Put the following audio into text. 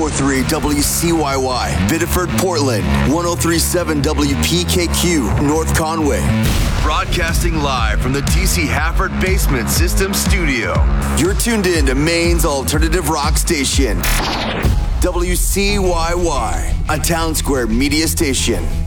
94.3 WCYY, Biddeford, Portland, 103.7 WPKQ, North Conway. Broadcasting live from the TC Hafford Basement System Studio. You're tuned in to Maine's alternative rock station, WCYY, a Town Square media station.